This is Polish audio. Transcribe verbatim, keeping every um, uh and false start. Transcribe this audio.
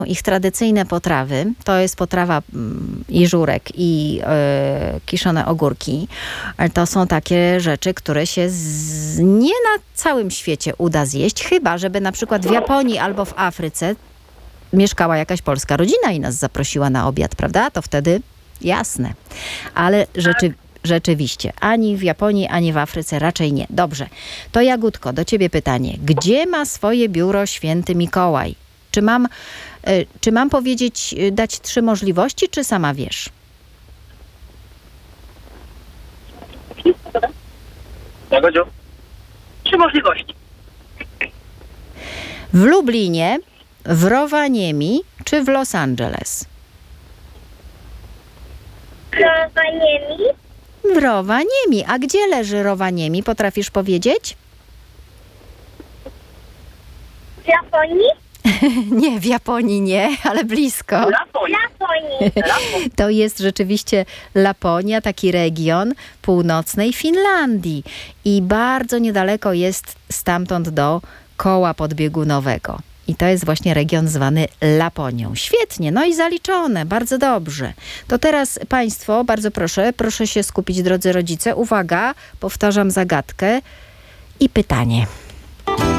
Ich tradycyjne potrawy to jest potrawa mm, i żurek, i e, kiszone ogórki. Ale to są takie rzeczy, które się z, nie na całym świecie uda zjeść, chyba żeby na przykład w Japonii albo w Afryce mieszkała jakaś polska rodzina i nas zaprosiła na obiad, prawda? To wtedy jasne. Ale rzeczy, rzeczywiście, ani w Japonii, ani w Afryce raczej nie. Dobrze. To Jagódko, do ciebie pytanie. Gdzie ma swoje biuro święty Mikołaj? Czy mam, y, czy mam powiedzieć, y, dać trzy możliwości, czy sama wiesz? Jagodziu? Trzy możliwości. W Lublinie, w Rowaniemi, czy w Los Angeles? Rowaniemi? W Rowaniemi. A gdzie leży Rowaniemi? Potrafisz powiedzieć? W Japonii? Nie, w Japonii nie, ale blisko. Laponia. Japonii. To jest rzeczywiście Laponia, taki region północnej Finlandii. I bardzo niedaleko jest stamtąd do koła podbiegunowego. I to jest właśnie region zwany Laponią. Świetnie, no i zaliczone, bardzo dobrze. To teraz Państwo, bardzo proszę, proszę się skupić, drodzy rodzice. Uwaga, powtarzam zagadkę i pytanie.